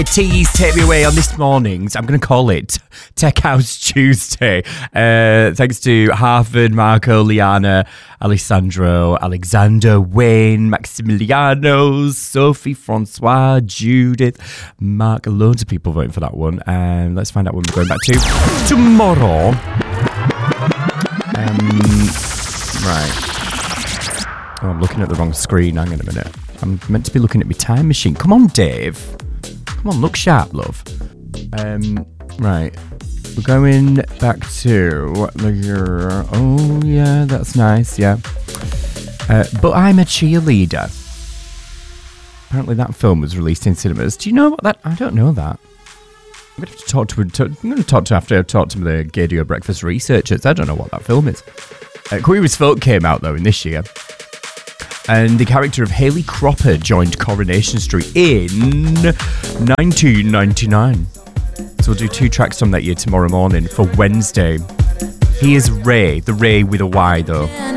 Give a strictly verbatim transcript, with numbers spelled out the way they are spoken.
Tease take me away on this morning's, I'm going to call it Tech House Tuesday. Uh, thanks to Harvard, Marco, Liana, Alessandro, Alexander, Wayne, Maximiliano, Sophie, Francois, Judith, Mark. Loads of people voting for that one. And let's find out when we're going back to tomorrow. Um, right. Oh, I'm looking at the wrong screen. Hang on a minute. I'm meant to be looking at my time machine. Come on, Dave. Come on, look sharp, love. Um, right. We're going back to the year. Oh, yeah, that's nice, yeah. Uh, but I'm a Cheerleader. Apparently that film was released in cinemas. Do you know what that... I don't know that. I'm going to have to talk to... to I'm going to talk to after I talk to the Gadio Breakfast researchers. I don't know what that film is. Uh, Queer as Folk came out, though, in this year. And the character of Haley Cropper joined Coronation Street in nineteen ninety-nine. So we'll do two tracks from that year tomorrow morning for Wednesday. He is Ray, the Ray with a Y though.